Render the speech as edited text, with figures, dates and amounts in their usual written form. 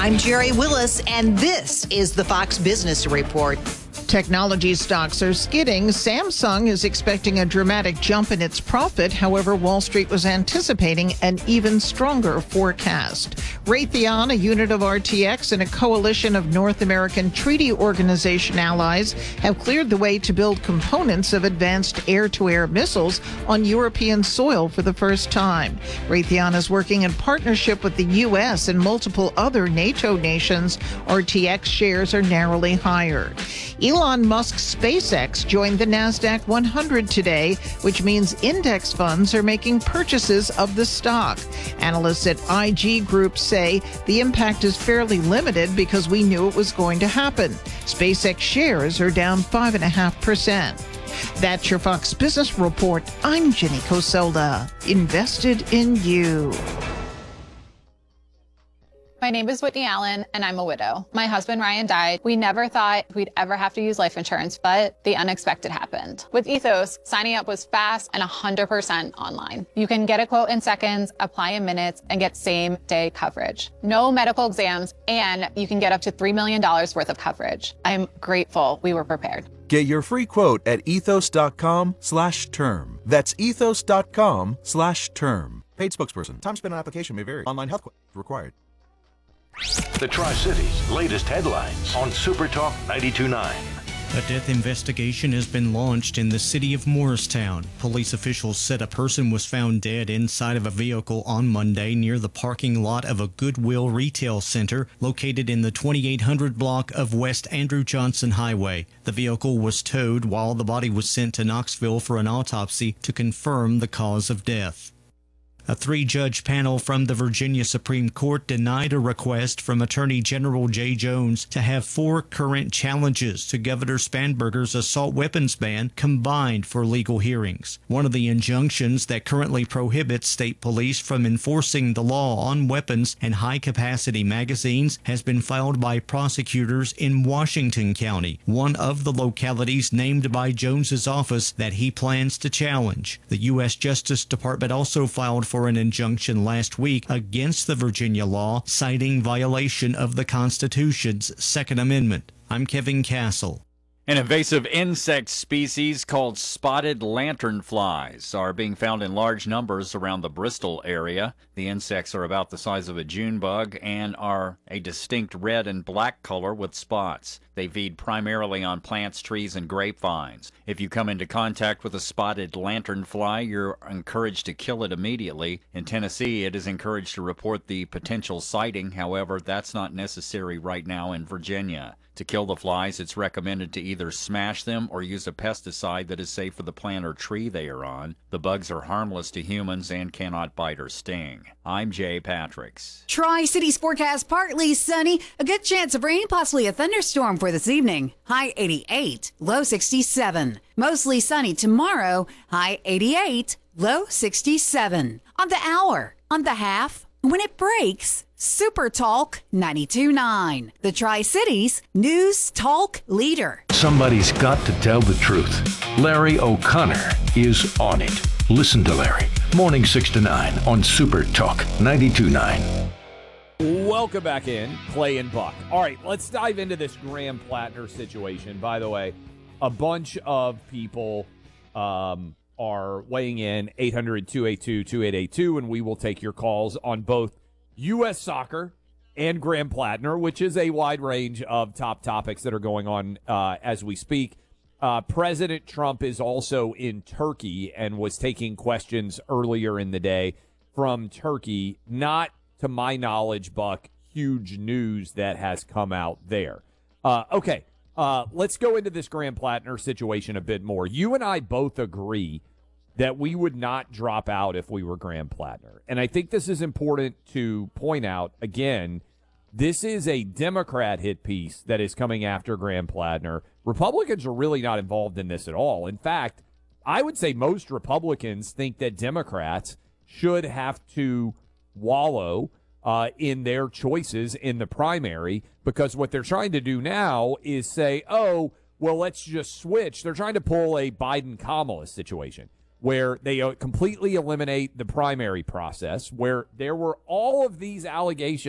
I'm Jerry Willis, and this is the Fox Business Report. Technology stocks are skidding. Samsung is expecting a dramatic jump in its profit. However, Wall Street was anticipating an even stronger forecast. Raytheon, a unit of RTX and a coalition of North American Treaty Organization allies, have cleared the way to build components of advanced air-to-air missiles on European soil for the first time. Raytheon is working in partnership with the U.S. and multiple other NATO nations. RTX shares are narrowly higher. Elon Musk's SpaceX joined the NASDAQ 100 today, which means index funds are making purchases of the stock. Analysts at IG Group say the impact is fairly limited because we knew it was going to happen. SpaceX shares are down 5.5%. That's your Fox Business Report. I'm Jenny Coselda. Invested in you. My name is Whitney Allen, and I'm a widow. My husband, Ryan, died. We never thought we'd ever have to use life insurance, but the unexpected happened. With Ethos, signing up was fast and 100% online. You can get a quote in seconds, apply in minutes, and get same-day coverage. No medical exams, and you can get up to $3 million worth of coverage. I'm grateful we were prepared. Get your free quote at ethos.com/term. That's ethos.com/term. Paid spokesperson. Time spent on application may vary. Online health required. The Tri-Cities' latest headlines on Super Talk 92.9. A death investigation has been launched in the city of Morristown. Police officials said a person was found dead inside of a vehicle on Monday near the parking lot of a Goodwill retail center located in the 2800 block of West Andrew Johnson Highway. The vehicle was towed while the body was sent to Knoxville for an autopsy to confirm the cause of death. A 3-judge panel from the Virginia Supreme Court denied a request from Attorney General Jay Jones to have 4 current challenges to Governor Spanberger's assault weapons ban combined for legal hearings. One of the injunctions that currently prohibits state police from enforcing the law on weapons and high-capacity magazines has been filed by prosecutors in Washington County, one of the localities named by Jones's office that he plans to challenge. The U.S. Justice Department also filed for an injunction last week against the Virginia law, citing violation of the Constitution's Second Amendment. I'm Kevin Castle. An invasive insect species called spotted lanternflies are being found in large numbers around the Bristol area. The insects are about the size of a June bug and are a distinct red and black color with spots. They feed primarily on plants, trees, and grapevines. If you come into contact with a spotted lanternfly, you're encouraged to kill it immediately. In Tennessee, it is encouraged to report the potential sighting. However, that's not necessary right now in Virginia. To kill the flies, it's recommended to either smash them or use a pesticide that is safe for the plant or tree they are on. The bugs are harmless to humans and cannot bite or sting. I'm Jay Patricks. Tri-Cities forecast partly sunny, a good chance of rain, possibly a thunderstorm for this evening. High 88, low 67. Mostly sunny tomorrow, high 88, low 67. On the hour, on the half, when it breaks, Super Talk 92.9, the Tri-Cities News Talk leader. Somebody's got to tell the truth. Larry O'Connor is on it. Listen to Larry. Morning 6 to 9 on Super Talk 92.9. Welcome back in, Clay and Buck. All right, let's dive into this Graham Plattner situation. By the way, a bunch of people are weighing in, 800-282-2882, and we will take your calls on both U.S. soccer and Graham Plattner, which is a wide range of top topics that are going on as we speak. President Trump is also in Turkey and was taking questions earlier in the day from Turkey. Not, to my knowledge, Buck, huge news that has come out there. Okay, let's go into this Graham Plattner situation a bit more. You and I both agree that we would not drop out if we were Graham Plattner. And I think this is important to point out. Again, this is a Democrat hit piece that is coming after Graham Plattner. Republicans are really not involved in this at all. In fact, I would say most Republicans think that Democrats should have to wallow in their choices in the primary, because what they're trying to do now is say, oh, well, let's just switch. They're trying to pull a Biden-Kamala situation where they completely eliminate the primary process, where there were all of these allegations